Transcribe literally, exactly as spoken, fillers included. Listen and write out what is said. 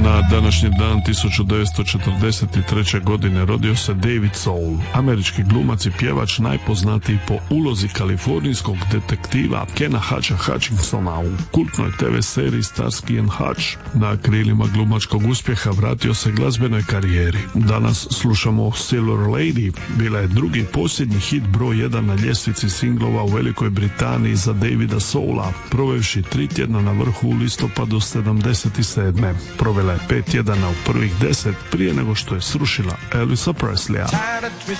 Na današnji dan tisuću devetsto četrdeset treće. godine rodio se David Soul, američki glumac i pjevač najpoznatiji po ulozi kalifornijskog detektiva Kena Hutcha Hutchinsona u kultnoj te ve seriji Starsky and Hutch. Na krilima glumačkog uspjeha vratio se glazbenoj karijeri. Danas slušamo Silver Lady, bila je drugi posljednji hit broj jedan na ljestvici singlova u Velikoj Britaniji za Davida Soula, provevši tri tjedna na vrhu u listopadu sedamdeset sedme. Provela je pet tjedana u prvih deset prije nego što je srušila Elvisa Presleya.